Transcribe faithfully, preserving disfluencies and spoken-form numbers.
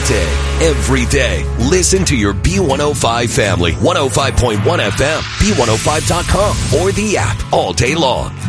day, every day. Listen to your B one oh five family. one oh five point one F M, B one oh five dot com, or the app all day long.